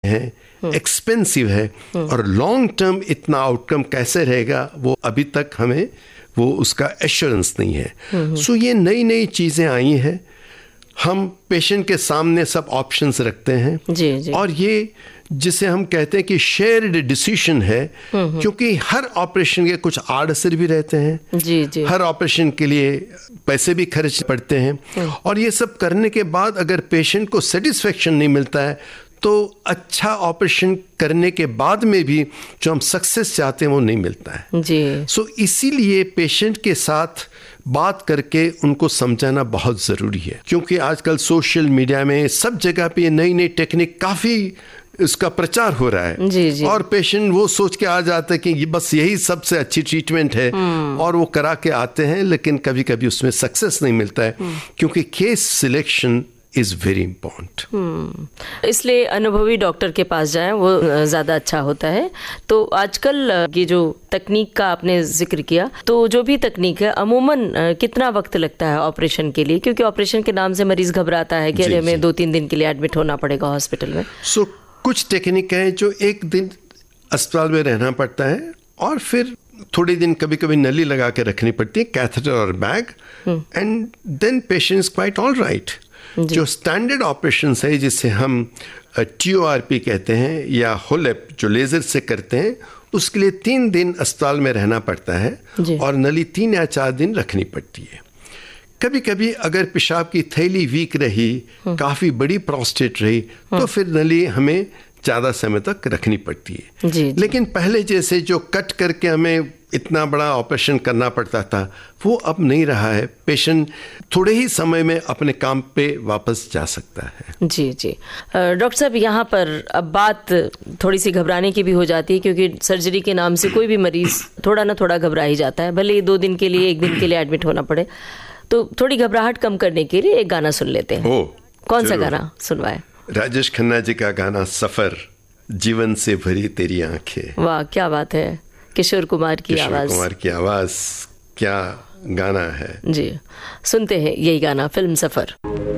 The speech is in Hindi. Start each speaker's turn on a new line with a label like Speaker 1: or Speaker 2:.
Speaker 1: है, एक्सपेंसिव है, और लॉन्ग टर्म इतना आउटकम कैसे रहेगा वो अभी तक हमें वो उसका एश्योरेंस नहीं है। सो ये नई नई चीज़ें आई हैं, हम पेशेंट के सामने सब ऑप्शंस रखते हैं जी। और ये जिसे हम कहते हैं कि शेयर्ड डिसीजन है, क्योंकि हर ऑपरेशन के कुछ आड़ असर भी रहते हैं जी। हर ऑपरेशन के लिए पैसे भी खर्च पड़ते हैं, और ये सब करने के बाद अगर पेशेंट को सेटिस्फेक्शन नहीं मिलता है तो अच्छा ऑपरेशन करने के बाद में भी जो हम सक्सेस चाहते हैं वो नहीं मिलता है जी। सो इसीलिए पेशेंट के साथ बात करके उनको समझाना बहुत ज़रूरी है, क्योंकि आजकल सोशल मीडिया में सब जगह पे नई नई टेक्निक काफ़ी इसका प्रचार हो रहा है जी। और पेशेंट वो सोच के आ जाता है कि ये बस यही सबसे अच्छी ट्रीटमेंट है, और वो करा के आते हैं, लेकिन कभी कभी उसमें सक्सेस नहीं मिलता है, क्योंकि case selection is very important.
Speaker 2: इसलिए अनुभवी डॉक्टर के पास जाएं, वो ज़्यादा अच्छा होता है। तो आजकल ये जो तकनीक का आपने जिक्र किया, तो जो भी तकनीक है अमूमन कितना वक्त लगता है ऑपरेशन के लिए? क्योंकि ऑपरेशन के नाम से मरीज घबराता है कि अरे हमें 2-3 दिन के लिए एडमिट होना पड़ेगा हॉस्पिटल में।
Speaker 1: कुछ टेक्निक है जो एक दिन अस्पताल में रहना पड़ता है, और फिर थोड़े दिन कभी कभी नली लगा के रखनी पड़ती है, कैथेटर और bag, and then patient is quite all right. जो स्टैंडर्ड ऑपरेशन है जिसे हम TORP कहते हैं या होलेप जो लेजर से करते हैं, उसके लिए 3 दिन अस्पताल में रहना पड़ता है, और नली 3 या 4 दिन रखनी पड़ती है। कभी कभी अगर पेशाब की थैली वीक रही, काफ़ी बड़ी प्रोस्टेट रही, तो फिर नली हमें ज़्यादा समय तक रखनी पड़ती है जी। लेकिन पहले जैसे जो कट करके हमें इतना बड़ा ऑपरेशन करना पड़ता था, वो अब नहीं रहा है। पेशेंट थोड़े ही समय में अपने काम पे वापस जा सकता है
Speaker 2: जी। डॉक्टर साहब, यहाँ पर अब बात थोड़ी सी घबराने की भी हो जाती है, क्योंकि सर्जरी के नाम से कोई भी मरीज थोड़ा ना थोड़ा घबरा ही जाता है, भले ही 2 दिन के लिए 1 दिन के लिए एडमिट होना पड़े। तो थोड़ी घबराहट कम करने के लिए एक गाना सुन लेते हैं। कौन सा गाना सुनवाए?
Speaker 1: राजेश खन्ना जी का गाना सफर, जीवन से भरी तेरी आंखें।
Speaker 2: वाह, क्या बात है। किशोर कुमार की आवाज,
Speaker 1: क्या गाना है
Speaker 2: जी। सुनते हैं यही गाना, फिल्म सफर।